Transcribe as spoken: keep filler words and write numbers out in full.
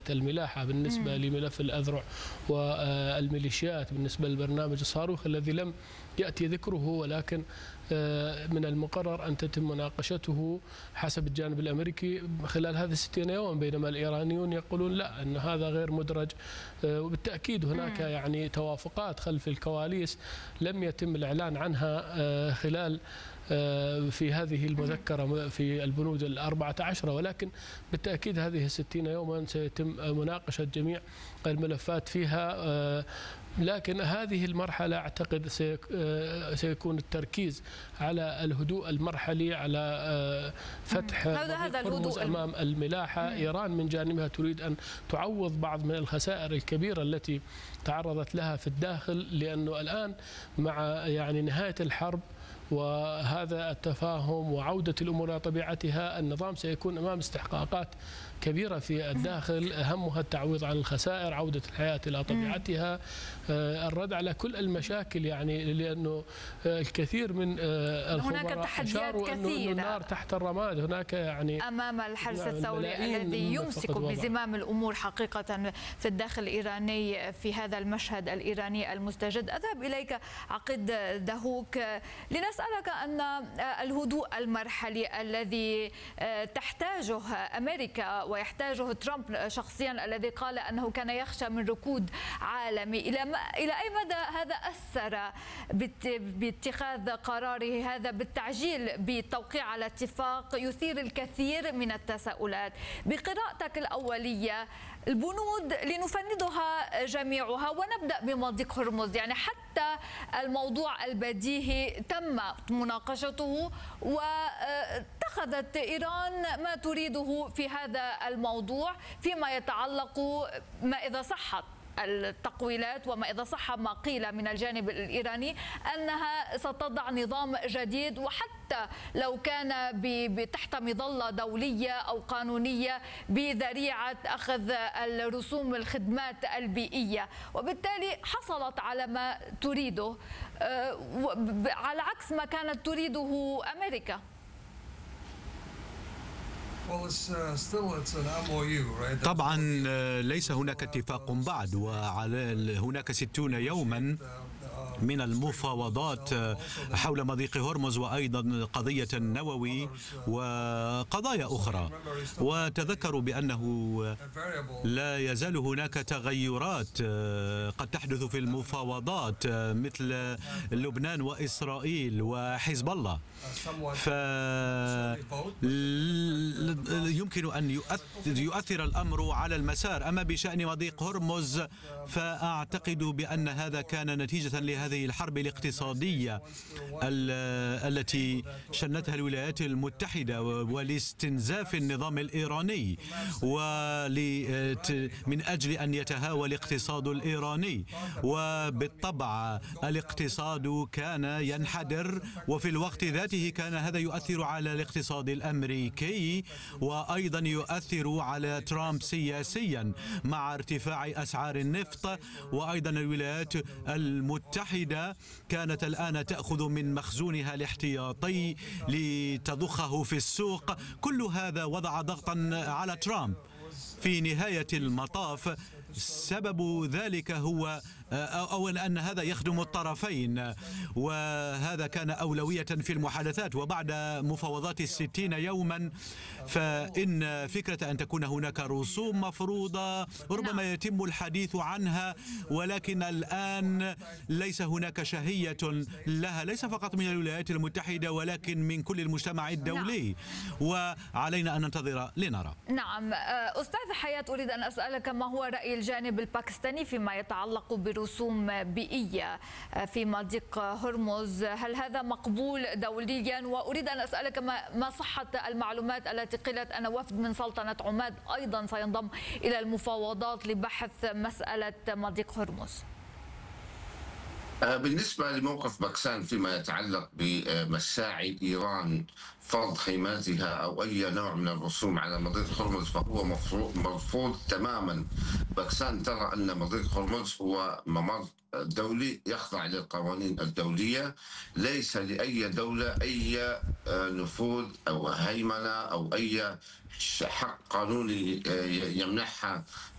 الملاحة بالنسبة مم. لملف الأذرع والميليشيات بالنسبة للبرنامج الصاروخ الذي لم يأتي ذكره، ولكن من المقرر أن تتم مناقشته حسب الجانب الأمريكي خلال هذه الستين يوما، بينما الإيرانيون يقولون لا، أن هذا غير مدرج. وبالتأكيد هناك يعني توافقات خلف الكواليس لم يتم الإعلان عنها خلال في هذه المذكرة في البنود الأربعة عشر، ولكن بالتأكيد هذه الستين يوما سيتم مناقشة جميع الملفات فيها. لكن هذه المرحلة أعتقد سيكون التركيز على الهدوء المرحلي، على فتح هرمز أمام الملاحة. إيران من جانبها تريد أن تعوض بعض من الخسائر الكبيرة التي تعرضت لها في الداخل، لأنه الآن مع يعني نهاية الحرب وهذا التفاهم وعودة الأمور إلى طبيعتها، النظام سيكون أمام استحقاقات كبيرة في الداخل، أهمها التعويض عن الخسائر، عودة الحياة إلى طبيعتها، الرد على كل المشاكل، يعني لأنه الكثير من الخبراء أشاروا أنه النار تحت الرماد. هناك يعني أمام الحرس الثوري الذي يمسك بزمام الأمور حقيقة في الداخل الإيراني في هذا المشهد الإيراني المستجد. أذهب إليك عقد دهوك لنسألك أن الهدوء المرحلي الذي تحتاجه أمريكا ويحتاجه ترامب شخصيا، الذي قال أنه كان يخشى من ركود عالمي، إلى إلى أي مدى هذا أثر باتخاذ قراره هذا بالتعجيل بالتوقيع على اتفاق يثير الكثير من التساؤلات؟ بقراءتك الأولية البنود لنفندها جميعها ونبدأ بمضيق هرمز، يعني حتى الموضوع البديهي تم مناقشته واتخذت إيران ما تريده في هذا الموضوع فيما يتعلق ما إذا صحت التقويلات وما إذا صح ما قيل من الجانب الإيراني أنها ستضع نظام جديد، وحتى لو كان تحت مظلة دولية أو قانونية بذريعة أخذ الرسوم الخدمات البيئية، وبالتالي حصلت على ما تريده على عكس ما كانت تريده أمريكا. طبعا ليس هناك اتفاق بعد، وعلى هناك ستون يوما من المفاوضات حول مضيق هرمز وأيضا قضية النووي وقضايا أخرى. وتذكروا بأنه لا يزال هناك تغيرات قد تحدث في المفاوضات مثل لبنان وإسرائيل وحزب الله، فيمكن أن يؤثر الأمر على المسار. أما بشأن مضيق هرمز فأعتقد بأن هذا كان نتيجة لهذه الحرب الاقتصادية التي شنتها الولايات المتحدة ولاستنزاف النظام الإيراني ومن أجل أن يتهاوى الاقتصاد الإيراني، وبالطبع الاقتصاد كان ينحدر، وفي الوقت ذاته كان هذا يؤثر على الاقتصاد الأمريكي وأيضا يؤثر على ترامب سياسيا مع ارتفاع أسعار النفط. وأيضا الولايات المتحدة كانت الآن تأخذ من مخزونها الاحتياطي لتضخه في السوق. كل هذا وضع ضغطا على ترامب. في نهاية المطاف سبب ذلك هو أولا أن هذا يخدم الطرفين، وهذا كان أولوية في المحادثات. وبعد مفاوضات الستين يوما فإن فكرة أن تكون هناك رسوم مفروضة ربما يتم الحديث عنها، ولكن الآن ليس هناك شهية لها، ليس فقط من الولايات المتحدة ولكن من كل المجتمع الدولي، وعلينا أن ننتظر لنرى. نعم أستاذ حياة، أريد أن أسألك ما هو رأي الجانب الباكستاني فيما يتعلق برسوم بيئية في مضيق هرمز؟ هل هذا مقبول دوليا؟ وأريد أن أسألك ما صحة المعلومات التي قيلت أن وفد من سلطنة عمان أيضا سينضم إلى المفاوضات لبحث مسألة مضيق هرمز. بالنسبة لموقف باكستان فيما يتعلق بمساعي إيران فرض خيماتها أو أي نوع من الرسوم على مضيق هرمز فهو مرفوض تماما. باكستان ترى أن مضيق هرمز هو ممر دولي يخضع للقوانين الدولية، ليس لأي دولة أي نفوذ أو هيمنة أو أي حق قانوني يمنحها